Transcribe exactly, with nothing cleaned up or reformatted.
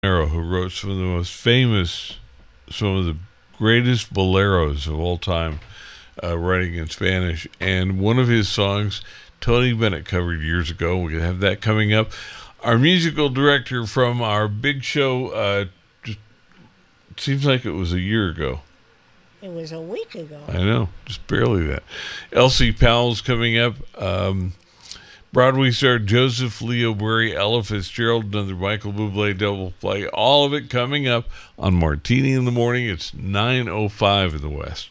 Arrow, who wrote some of the most famous, some of the greatest boleros of all time, uh, writing in Spanish. And one of his songs, Tony Bennett covered years ago. We're going to have that coming up. Our musical director from our big show, uh, just seems like it was a year ago. It was a week ago. I know, just barely that. Elsie Powell's coming up. Um, Broadway star Joseph Leo Bury, Ella Fitzgerald, another Michael Bublé double play. All of it coming up on Martini in the Morning. It's nine oh five in the West.